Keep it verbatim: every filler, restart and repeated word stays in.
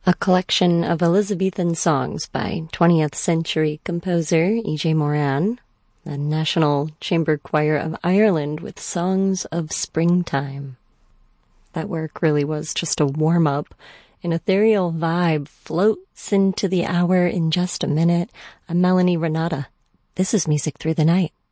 A collection of Elizabethan songs by twentieth century composer E J Moran, the National Chamber Choir of Ireland with Songs of Springtime. That work really was just a warm-up. An ethereal vibe floats into the hour in just a minute. I'm Melanie Renata. This is Music Through the Night.